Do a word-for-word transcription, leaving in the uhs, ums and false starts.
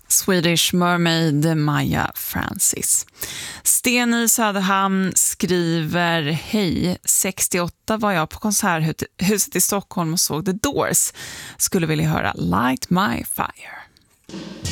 Swedish Mermaid, Maja Francis. Sten i Söderhamn skriver: hej, sextioåtta var jag på konserthuset i Stockholm och såg The Doors. Skulle vilja höra Light My Fire.